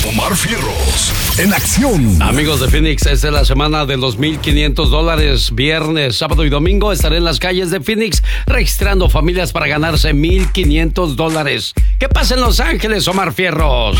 Omar Fierros, en acción. Amigos de Phoenix, esta es la semana de los $1,500. Viernes, sábado y domingo estaré en las calles de Phoenix registrando familias para ganarse $1,500. ¿Qué pasa en Los Ángeles, Omar Fierros?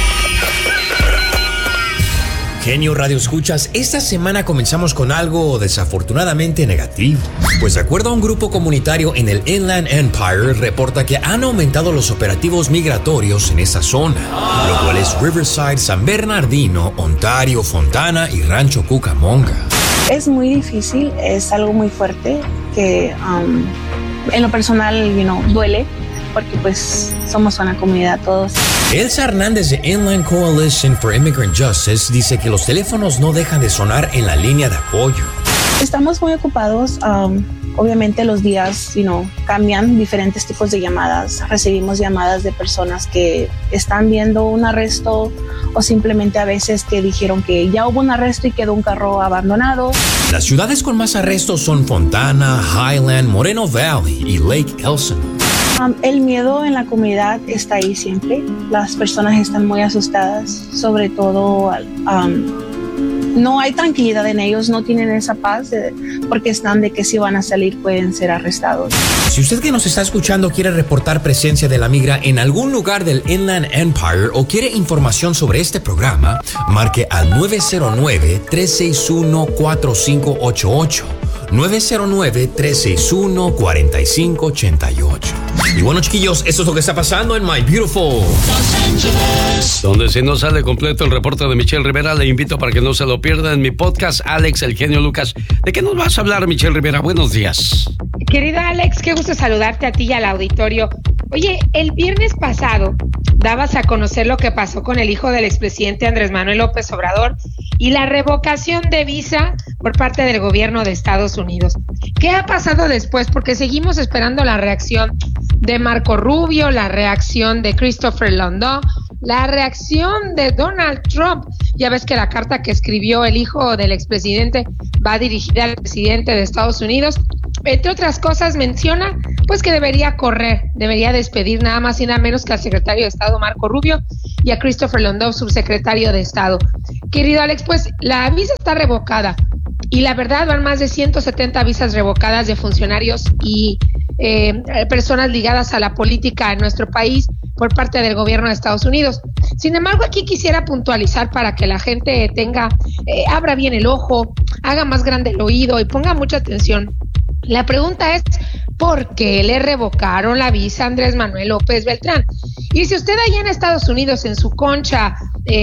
Genio Radio Escuchas, esta semana comenzamos con algo desafortunadamente negativo. Pues de acuerdo a un grupo comunitario en el Inland Empire, reporta que han aumentado los operativos migratorios en esa zona, lo cual es Riverside, San Bernardino, Ontario, Fontana y Rancho Cucamonga. Es muy difícil, es algo muy fuerte que en lo personal, duele, porque pues somos una comunidad todos. Elsa Hernández de Inland Coalition for Immigrant Justice dice que los teléfonos no dejan de sonar en la línea de apoyo. Estamos muy ocupados, obviamente los días, cambian, diferentes tipos de llamadas. Recibimos llamadas de personas que están viendo un arresto o simplemente a veces que dijeron que ya hubo un arresto y quedó un carro abandonado. Las ciudades con más arrestos son Fontana, Highland, Moreno Valley y Lake Elsinore. El miedo en la comunidad está ahí siempre. Las personas están muy asustadas, sobre todo no hay tranquilidad en ellos, no tienen esa paz porque están de que si van a salir pueden ser arrestados. Si usted que nos está escuchando quiere reportar presencia de la migra en algún lugar del Inland Empire o quiere información sobre este programa, marque al 909-361-4588. 909-361-4588. Y bueno, chiquillos, esto es lo que está pasando en My Beautiful Los Ángeles. Donde si no sale completo el reporte de Michelle Rivera, le invito para que no se lo pierda en mi podcast, Alex, el genio Lucas. ¿De qué nos vas a hablar, Michelle Rivera? Buenos días. Querido Alex, qué gusto saludarte a ti y al auditorio. Oye, el viernes pasado dabas a conocer lo que pasó con el hijo del expresidente Andrés Manuel López Obrador y la revocación de visa por parte del gobierno de Estados Unidos. ¿Qué ha pasado después? Porque seguimos esperando la reacción de Marco Rubio, la reacción de Christopher Landau, la reacción de Donald Trump. Ya ves que la carta que escribió el hijo del expresidente va dirigida al presidente de Estados Unidos. Entre otras cosas menciona pues que debería despedir nada más y nada menos que al secretario de Estado Marco Rubio y a Christopher Landau, subsecretario de Estado. Querido Alex, pues la visa está revocada y la verdad van más de 170 visas revocadas de funcionarios y personas ligadas a la política en nuestro país por parte del gobierno de Estados Unidos. Sin embargo, aquí quisiera puntualizar para que la gente abra bien el ojo, haga más grande el oído y ponga mucha atención. La pregunta es, ¿por qué le revocaron la visa a Andrés Manuel López Beltrán? Y si usted allá en Estados Unidos, en su concha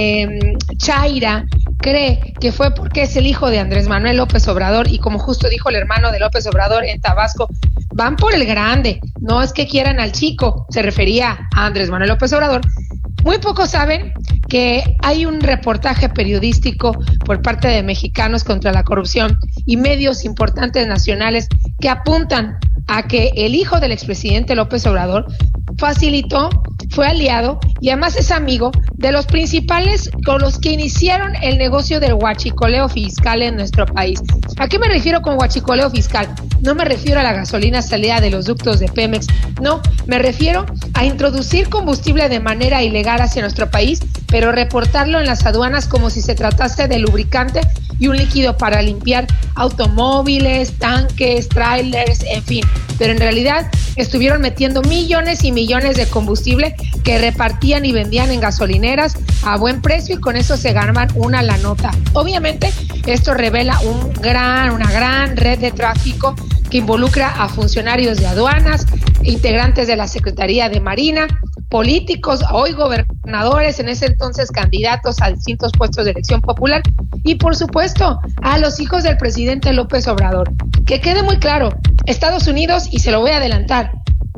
chaira, cree que fue porque es el hijo de Andrés Manuel López Obrador y como justo dijo el hermano de López Obrador en Tabasco, van por el grande, no es que quieran al chico, se refería a Andrés Manuel López Obrador. Muy pocos saben que hay un reportaje periodístico por parte de Mexicanos contra la Corrupción y medios importantes nacionales que apuntan a que el hijo del expresidente López Obrador facilitó, fue aliado y además es amigo de los principales con los que iniciaron el negocio del huachicoleo fiscal en nuestro país. ¿A qué me refiero con huachicoleo fiscal? No me refiero a la gasolina salida de los ductos de Pemex, no, me refiero a introducir combustible de manera ilegal hacia nuestro país, pero reportarlo en las aduanas como si se tratase de lubricante y un líquido para limpiar automóviles, tanques, trailers, en fin. Pero en realidad estuvieron metiendo millones y millones de combustible que repartían y vendían en gasolineras a buen precio y con eso se ganaban una la nota. Obviamente esto revela una gran red de tráfico que involucra a funcionarios de aduanas, integrantes de la Secretaría de Marina, políticos, hoy gobernadores, en ese entonces candidatos a distintos puestos de elección popular y por supuesto a los hijos del presidente López Obrador. Que quede muy claro, Estados Unidos, y se lo voy a adelantar,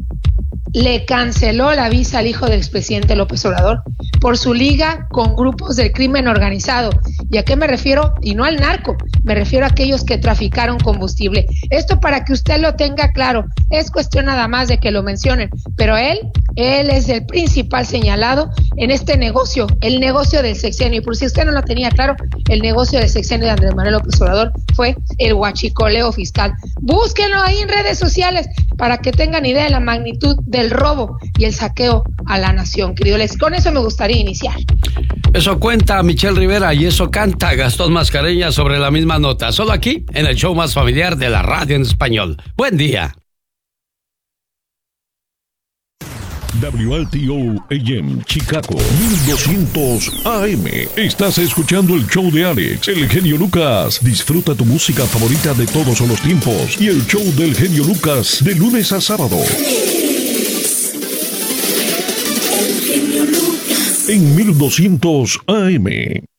le canceló la visa al hijo del expresidente López Obrador por su liga con grupos del crimen organizado. ¿Y a qué me refiero? Y no al narco, me refiero a aquellos que traficaron combustible. Esto para que usted lo tenga claro, es cuestión nada más de que lo mencionen, pero él Él es el principal señalado en este negocio, el negocio del sexenio. Y por si usted no lo tenía claro, el negocio del sexenio de Andrés Manuel López Obrador fue el huachicoleo fiscal. Búsquenlo ahí en redes sociales para que tengan idea de la magnitud del robo y el saqueo a la nación, querido Alex. Con eso me gustaría iniciar. Eso cuenta Michelle Rivera y eso canta Gastón Mascareñas sobre la misma nota. Solo aquí, en el show más familiar de la radio en español. Buen día. WLTO AM Chicago 1200 AM. Estás escuchando el show de Alex, el genio Lucas. Disfruta tu música favorita de todos los tiempos y el show del genio Lucas de lunes a sábado. En 1200 AM.